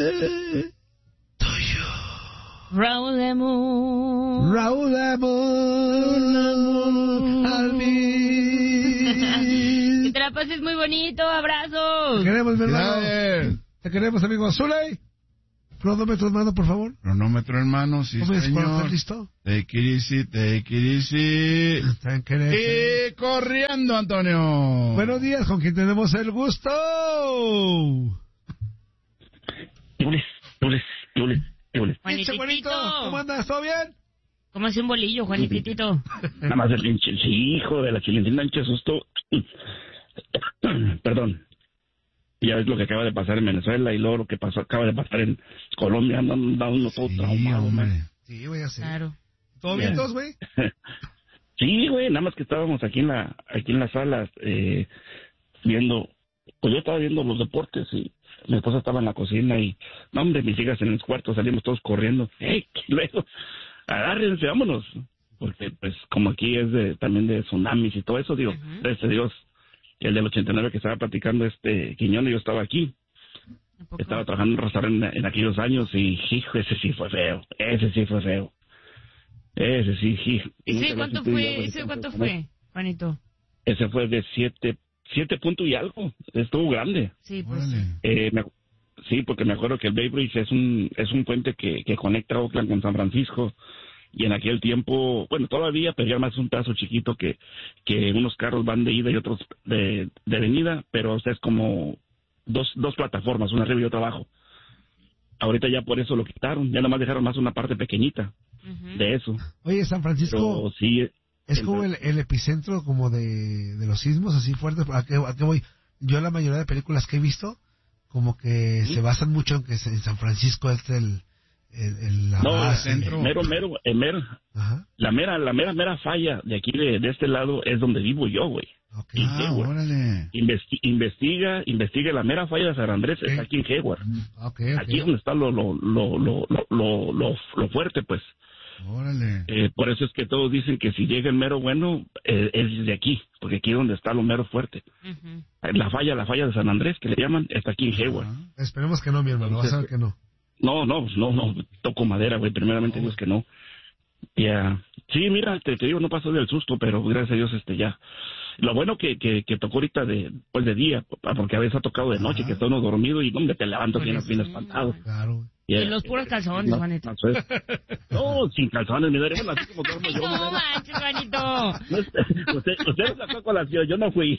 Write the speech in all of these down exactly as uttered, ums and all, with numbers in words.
tuyo. Raúl de Moon. Raúl de Moon. Al mil. Que te la pases muy bonito. Abrazos. Te queremos, mi hermano. Te queremos, amigo. Zuley. Cronómetro en mano, por favor. Cronómetro en mano, sí, ¿Cómo es cuando señor. estás listo? Take it easy, take it easy. Y corriendo, Antonio. Buenos días, ¿con quién tenemos el gusto? Yules, Yules, Yules, Yules. Juanitito. ¿Cómo andas? ¿Todo bien? ¿Cómo hace un bolillo, Juanitito? Nada más el, el, el hijo de la chilindrina, qué susto. Perdón. Ya ves lo que acaba de pasar en Venezuela y luego lo que pasó acaba de pasar en Colombia. Andan dando todo Sí, traumado, hombre. man. Sí, güey, así. Claro. ¿Todo bien, todos, güey? Sí, güey, nada más que estábamos aquí en la aquí en las salas eh, viendo, pues yo estaba viendo los deportes y mi esposa estaba en la cocina y, no, hombre, mis hijas en el cuarto, salimos todos corriendo. ¡Ey! Luego, agárrense, vámonos. Porque, pues, como aquí es de también de tsunamis y todo eso, digo, Uh-huh. gracias a Dios, el del ochenta y nueve que estaba platicando este Quiñón, yo estaba aquí. ¿A poco? Estaba trabajando en un restaurante en, en aquellos años y, hijo, ese sí fue feo. Ese sí fue feo. Ese sí, hijo. ¿Ese cuánto fue? ¿Ese cuánto fue, Juanito? Ese fue de siete, siete puntos y algo. Estuvo grande. Sí, pues. Órale. Eh, me, sí, porque me acuerdo que el Bay Bridge es un es un puente que, que conecta Oakland con San Francisco. Y en aquel tiempo, bueno, todavía, pero ya más es un pedazo chiquito que, que unos carros van de ida y otros de, de venida, pero o sea, es como dos, dos plataformas, una arriba y otra abajo. Ahorita ya por eso lo quitaron, ya nomás dejaron más una parte pequeñita Uh-huh. de eso. Oye, San Francisco Pero sí, es como el, el epicentro como de, de los sismos así fuertes. ¿A qué, ¿A qué voy? Yo la mayoría de películas que he visto como que ¿Sí? se basan mucho en que en San Francisco es el, el, el la no, base. el mero, mero, el mero, Ajá. la mera, la mera, mera falla de aquí de, de este lado es donde vivo yo, güey. Okay. En Ah, Hayward. órale. Investi- investiga, investiga la mera falla de San Andrés, Okay. es aquí en Hayward. Okay, Aquí es okay. donde está lo, lo, lo, lo, lo, lo, lo, lo fuerte, pues. Órale. Eh, por eso es que todos dicen que si llega el mero bueno, eh, es de aquí, porque aquí es donde está lo mero fuerte. Uh-huh. La falla, la falla de San Andrés, que le llaman, está aquí en Hayward. Ah, Esperemos que no, mi hermano, vas a ver que no. No, no, pues no, no, toco madera, güey, primeramente Dios que no. Ya, sí, mira, te, te digo, no pasó del susto, pero gracias a Dios, este, ya. Lo bueno que, que, que tocó ahorita de, pues de día, porque a veces ha tocado de noche, Ajá. que está uno dormido y donde te levantas bien, Pues bien sí. espantado. Claro. Ya, Y los puros calzones, no, Juanito. no, eso es. No, sin calzones, mi madre, bueno, así como duermo yo, mi No madre. manches, Juanito. No, usted, usted lo sacó a colación, yo no fui.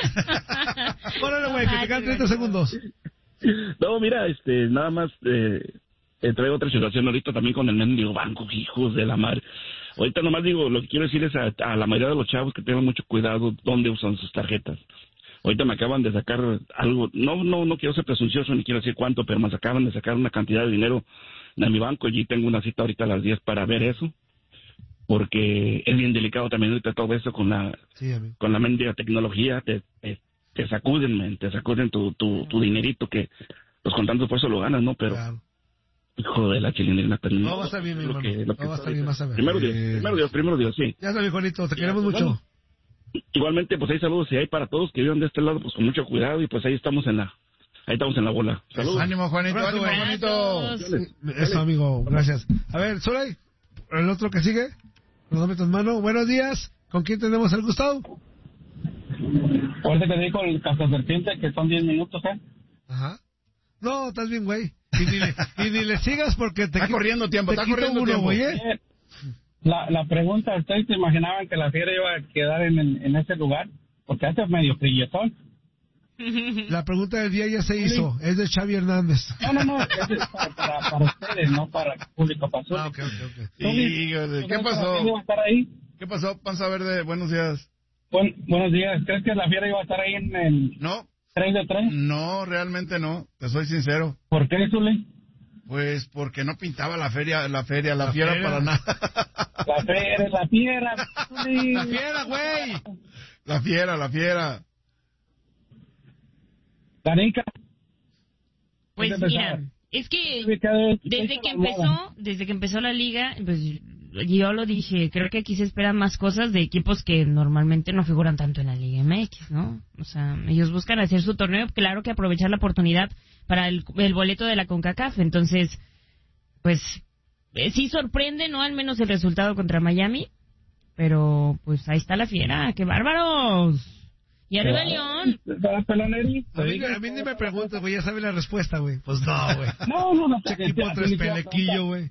Órale, güey, que te quedan treinta segundos. No, mira, este, nada más eh, eh, traigo otra situación ahorita también con el mendigo banco, hijos de la madre. Ahorita nomás digo, lo que quiero decir es a, a la mayoría de los chavos que tengan mucho cuidado dónde usan sus tarjetas. Ahorita me acaban de sacar algo, no no no quiero ser presuncioso ni quiero decir cuánto, pero me acaban de sacar una cantidad de dinero de mi banco y tengo una cita ahorita a las diez para ver eso. Porque es bien delicado también ahorita todo eso con la Sí, amigo. con la mendiga tecnología, te, te, te sacuden, man, te sacuden tu, tu, tu dinerito que pues con tanto esfuerzo lo ganas, ¿no? Pero, Claro. hijo de la chilindrina. Pero No, va a estar bien, mi lo hermano. que- lo que No, va a estar bien, vas a ver. Primero Dios, Sí. primero Dios, primero Dios, sí. Ya sabes, Juanito, te Ya, queremos pues, mucho. bueno. Igualmente, pues hay saludos y hay para todos que vivan de este lado, pues con mucho cuidado y pues ahí estamos en la, ahí estamos en la bola. Saludos. Ánimo, Juanito, Abrazo, ánimo, güey. Juanito. Abrazos. Eso, amigo, gracias. A ver, Zuley, el otro que sigue, cronómetro en mano. Buenos días, ¿con quién tenemos el gusto? Ahorita que te digo el cazaserpiente que son diez minutos, ¿eh? Ajá. No, estás bien, güey. Y ni le, y ni le sigas porque te Está qui- corriendo tiempo, te está quito corriendo uno, tiempo. güey, ¿eh? Eh, La, la pregunta, ¿ustedes se imaginaban que la fiera iba a quedar en, en, en ese lugar? Porque hace medio frilletón. La pregunta del día ya se hizo, es de Xavi Hernández. No, no, no, es para, para, para ustedes, no para el público, para Ah, ok, ok, ok. Híjole, ¿qué ¿La pasó? fiera iba a estar ahí? ¿Qué pasó, Panza Verde? Buenos días. Buen- buenos días, ¿crees que la fiera iba a estar ahí en el No, tres de tres? no, realmente no, te soy sincero. ¿Por qué, Zuli? Pues porque no pintaba la feria, la feria, la, La fiera feria. para nada. La fiera, la fiera, Zuli. ¡La fiera, güey! La fiera, la fiera. Danica. Pues ¿Dónde mira, empezaba? es que Ubicado- desde que la moda. empezó, desde que empezó la liga, pues yo lo dije, creo que aquí se esperan más cosas de equipos que normalmente no figuran tanto en la Liga M X, ¿no? O sea, ellos buscan hacer su torneo, claro que aprovechar la oportunidad para el, el boleto de la CONCACAF. Entonces, pues, eh, sí sorprende, ¿no? Al menos el resultado contra Miami, pero pues ahí está la fiera, ¡qué bárbaros! Y arriba León. A mí, a mí ni me preguntas, güey, ya sabes la respuesta, güey. Pues no, güey. No, no, no. Equipo tres pelequillo, güey.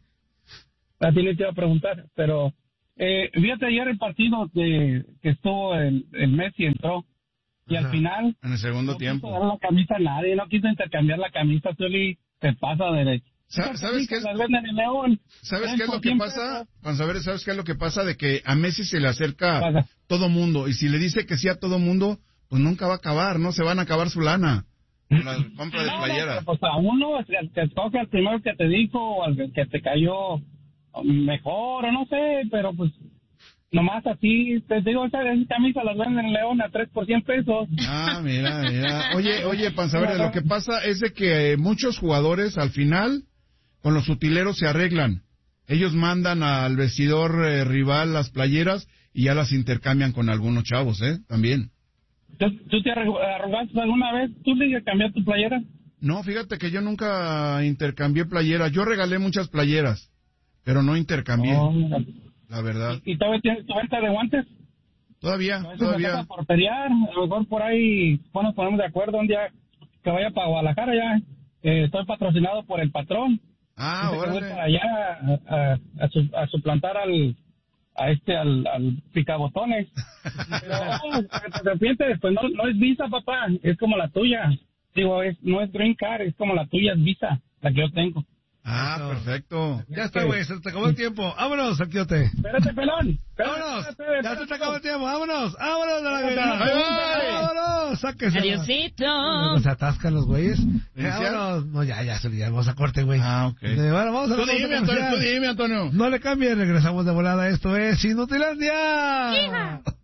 A ti ni te iba a preguntar, pero eh, fíjate ayer el partido de, que estuvo el, el Messi entró y Ajá. al final en el segundo no tiempo quiso dar la camisa a nadie, no quiso intercambiar la camisa, Tuli, te pasa derecho. ¿Sabes qué es? León, ¿Sabes qué es lo que pasa? Vamos a ver, ¿sabes qué es lo que pasa? De que a Messi se le acerca pasa. todo mundo y si le dice que sí a todo mundo, pues nunca va a acabar, ¿no? Se van a acabar su lana. La compra de playera. No, pues a uno, el que toca el primero que te dijo, o al que te cayó mejor, o no sé, pero pues nomás así, te digo, esa camisa las venden en León a tres por cien pesos. Ah, mira, mira. Oye, oye, Panza Verde, lo que pasa es de que muchos jugadores al final con los utileros se arreglan. Ellos mandan al vestidor eh, rival las playeras y ya las intercambian con algunos chavos, ¿eh? También. ¿Tú te arrugaste alguna vez? ¿Tú le cambiaste tu playera? No, fíjate que yo nunca intercambié playeras. Yo regalé muchas playeras, pero no intercambié, oh, la verdad. ¿Y, y todavía tienes tu venta de guantes? Todavía, a todavía. Por pelear, a lo mejor por ahí, bueno, nos ponemos de acuerdo un día que vaya para Guadalajara ya. Eh, estoy patrocinado por el patrón. Ah, órale. Voy para allá a, a, a, su, a suplantar al... a este, al, al picabotones. Pero, no, te arrepientes, pues no, no es Visa, papá, es como la tuya. Digo, es, no es Green Card, es como la tuya, es Visa, la que yo tengo. Ah, Eso. perfecto. Ya está, güey, se te acabó el tiempo. Vámonos, Saquiote. Espérate, pelón. Espérate, Vámonos. espérate, Ya se te acabó el tiempo. Vámonos. Vámonos de la Espérate, vida. espérate. Vámonos. Sáquese. Adiosito. Se atascan los güeyes. ¿Iniciar? Vámonos. No, ya, ya, ya vamos a corte, güey. Ah, ok. Eh, Bueno, vamos a Tú dime, Antonio, tú dime, Antonio. No le cambien, regresamos de volada. Esto es Inutilandia.